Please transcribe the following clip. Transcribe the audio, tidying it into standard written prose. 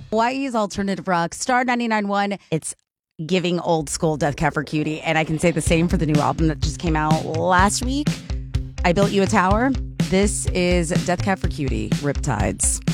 Hawaii's alternative rock, Star 99.1. It's giving old school Death Cab for Cutie. And I can say the same for the new album that just came out last week. I Built You a Tower. This is Death Cab for Cutie, Riptides.